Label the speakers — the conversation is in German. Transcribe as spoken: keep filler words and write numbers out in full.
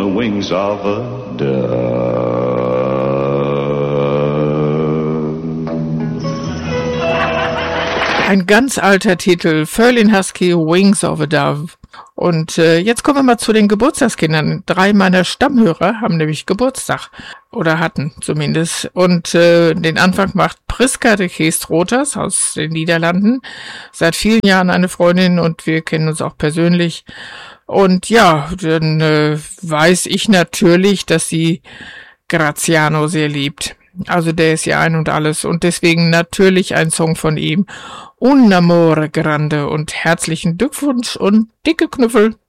Speaker 1: the wings of a dove.
Speaker 2: Ein ganz alter Titel, Ferlin Husky, Wings of a Dove. Und äh, jetzt kommen wir mal zu den Geburtstagskindern. Drei meiner Stammhörer haben nämlich Geburtstag. Oder hatten zumindest. Und äh, den Anfang macht Priska de Geest-Roters aus den Niederlanden. Seit vielen Jahren eine Freundin und wir kennen uns auch persönlich. Und ja, dann äh, weiß ich natürlich, dass sie Graziano sehr liebt. Also der ist ja ein und alles. Und deswegen natürlich ein Song von ihm. Un amore grande und herzlichen Glückwunsch und dicke Knüffel.